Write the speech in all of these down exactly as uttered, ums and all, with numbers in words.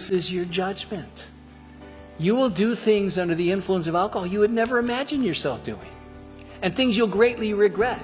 is your judgment. You will do things under the influence of alcohol you would never imagine yourself doing, and things you'll greatly regret.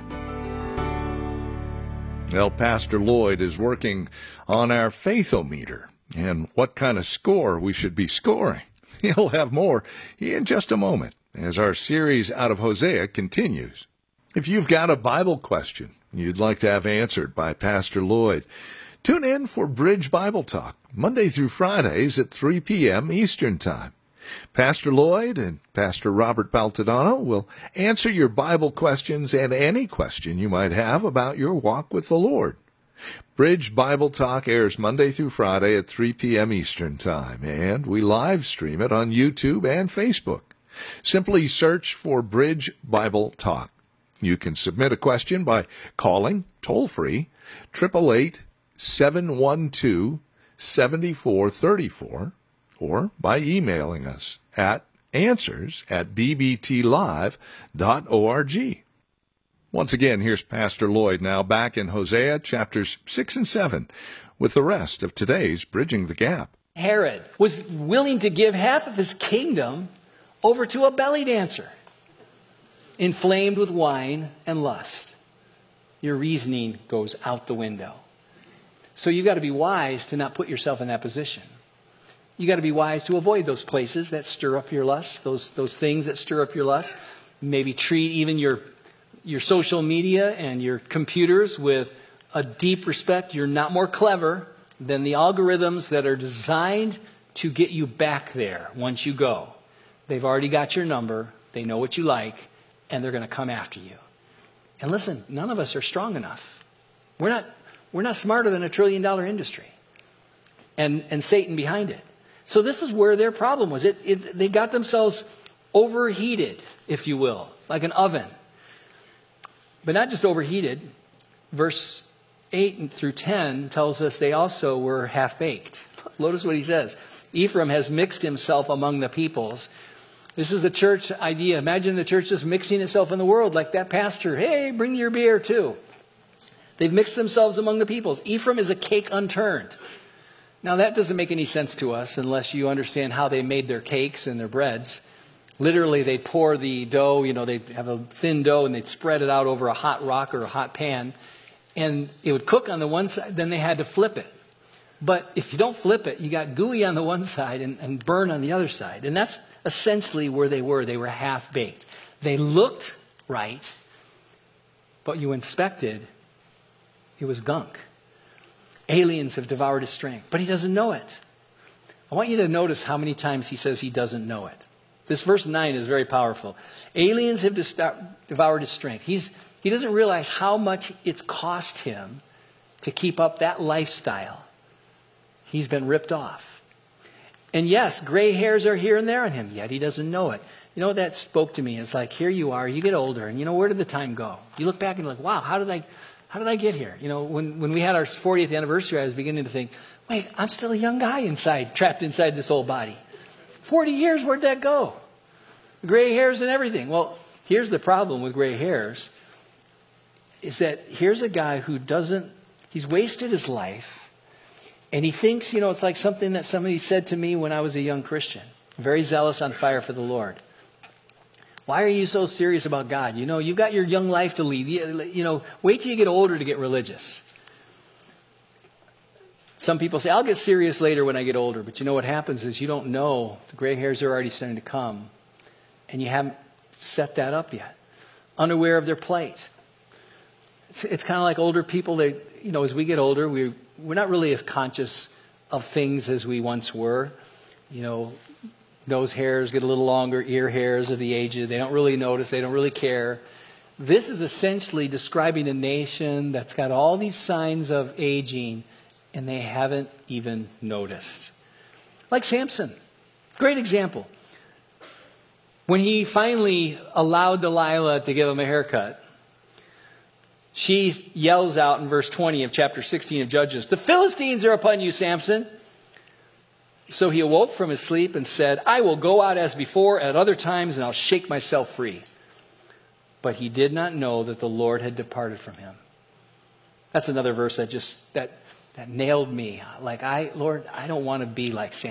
Well, Pastor Lloyd is working on our faithometer and what kind of score we should be scoring. He'll have more in just a moment as our series out of Hosea continues. If you've got a Bible question you'd like to have answered by Pastor Lloyd, tune in for Bridge Bible Talk, Monday through Fridays at three p.m. Eastern Time. Pastor Lloyd and Pastor Robert Baltodano will answer your Bible questions and any question you might have about your walk with the Lord. Bridge Bible Talk airs Monday through Friday at three p.m. Eastern Time, and we live stream it on YouTube and Facebook. Simply search for Bridge Bible Talk. You can submit a question by calling toll-free eight eight eight, seven one two, seven four three four or by emailing us at answers at b b t live dot org. Once again, here's Pastor Lloyd now back in Hosea chapters six and seven with the rest of today's Bridging the Gap. Herod was willing to give half of his kingdom over to a belly dancer, inflamed with wine and lust. Your reasoning goes out the window. So you've got to be wise to not put yourself in that position. You got to be wise to avoid those places that stir up your lust, those those things that stir up your lust. Maybe treat even your your social media and your computers with a deep respect. You're not more clever than the algorithms that are designed to get you back there once you go. They've already got your number. They know what you like, and they're going to come after you. And listen, none of us are strong enough. We're not we're not smarter than a trillion dollar industry and, and Satan behind it. So this is where their problem was. It, it, they got themselves overheated, if you will, like an oven. But not just overheated. Verse eight through ten tells us they also were half-baked. Notice what he says. Ephraim has mixed himself among the peoples. This is the church idea. Imagine the church just mixing itself in the world like that pastor. Hey, bring your beer too. They've mixed themselves among the peoples. Ephraim is a cake unturned. Now, that doesn't make any sense to us unless you understand how they made their cakes and their breads. Literally, they'd pour the dough, you know, they'd have a thin dough and they'd spread it out over a hot rock or a hot pan. And it would cook on the one side, then they had to flip it. But if you don't flip it, you got gooey on the one side and, and burn on the other side. And that's essentially where they were. They were half-baked. They looked right, but you inspected, it was gunk. Aliens have devoured his strength, but he doesn't know it. I want you to notice how many times he says he doesn't know it. This verse nine is very powerful. Aliens have devoured his strength. He's, he doesn't realize how much it's cost him to keep up that lifestyle. He's been ripped off. And yes, gray hairs are here and there on him, yet he doesn't know it. You know what that spoke to me? It's like, here you are, you get older, and you know, where did the time go? You look back and you're like, wow, how did I... How did I get here? You know, when, when we had our fortieth anniversary, I was beginning to think, wait, I'm still a young guy inside, trapped inside this old body. forty years, where'd that go? Gray hairs and everything. Well, here's the problem with gray hairs, is that here's a guy who doesn't, he's wasted his life, and he thinks, you know, it's like something that somebody said to me when I was a young Christian, very zealous, on fire for the Lord. Why are you so serious about God? You know, you've got your young life to lead. You, you know, wait till you get older to get religious. Some people say, I'll get serious later when I get older. But you know what happens is you don't know. The gray hairs are already starting to come. And you haven't set that up yet. Unaware of their plight. It's, it's kind of like older people. They, you know, as we get older, we, we're not really as conscious of things as we once were. You know, nose hairs get a little longer, ear hairs of the aged. They don't really notice. They don't really care. This is essentially describing a nation that's got all these signs of aging, and they haven't even noticed. Like Samson. Great example. When he finally allowed Delilah to give him a haircut, she yells out in verse twenty of chapter sixteen of Judges, "The Philistines are upon you, Samson." So he awoke from his sleep and said, "I will go out as before at other times, and I'll shake myself free." But he did not know that the Lord had departed from him. That's another verse that just that that nailed me. Like, I, Lord, I don't want to be like Samson.